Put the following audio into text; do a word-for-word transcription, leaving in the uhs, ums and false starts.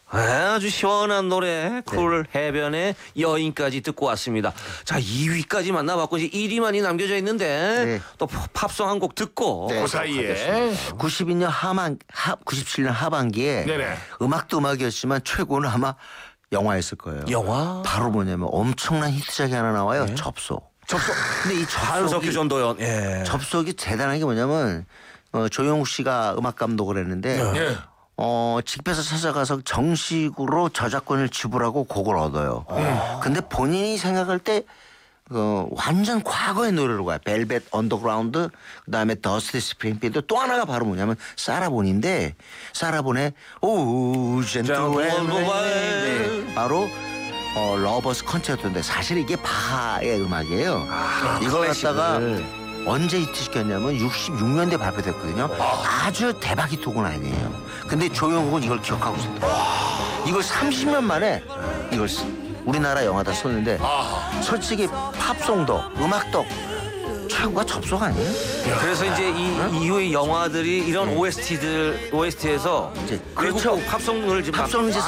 아주 시원한 노래 쿨 해변의 여인까지 듣고 왔습니다. 자 이 위까지 만나봤고 이제 일 위만이 남겨져 있는데 네. 또 팝송 한 곡 듣고 네. 그 사이에 구십이 년 하반, 하, 구십칠 년 하반기에 네네. 음악도 음악이었지만 최고는 아마 영화였을 거예요. 영화 바로 뭐냐면 엄청난 히트작이 하나 나와요. 접속. 접속. 근데 이 한석규 접속이, 전도연 예. 접속이 대단한 게 뭐냐면 어, 조영욱 씨가 음악 감독을 했는데 예. 어, 집에서 찾아가서 정식으로 저작권을 지불하고 곡을 얻어요. 근데 본인이 생각할 때 어, 완전 과거의 노래로 가요. 벨벳 언더그라운드, 그다음에 더스티 스프링필드, 또 하나가 바로 뭐냐면 사라본인데 사라본의 오 젠틀맨 네, 바로 어, 러버스 컨체르토인데 사실 이게 바하의 음악이에요. 이걸 갖다가 언제 히트시켰냐면 육십육 년대 발표됐거든요. 아주 대박 히트곡은 아니에요. 근데 조영욱은 이걸 기억하고 있어요. 이걸 삼십 년 만에 이걸 우리나라 영화다 썼는데 솔직히 팝송도 음악도 최고가 접속 아니에요? 그래서 이제 이 이후의 영화들이 이런 오에스티들 오에스티에서 이제 외국 그렇죠. 곡 팝송을 지금 팝송은 이제